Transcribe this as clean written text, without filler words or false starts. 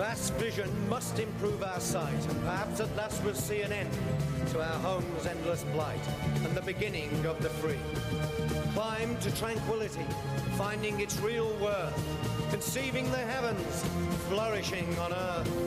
Vast vision must improve our sight, and perhaps at last we'll see an end to our home's endless blight, and the beginning of the free. Climb to tranquility, finding its real worth, conceiving the heavens, flourishing on earth.